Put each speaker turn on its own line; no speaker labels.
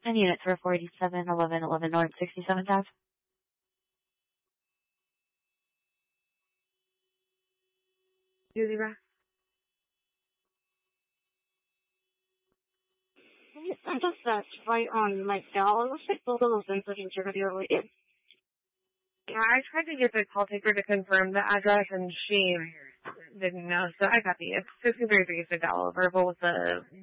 And unit for 471111 North 67th Ave.
Zebra.
I just that's right on my cell. It looks like both of those incidents are going to be related.
Yeah, I tried to get the call taker to confirm the address, and she didn't know, so I got the 6336 Verbal with the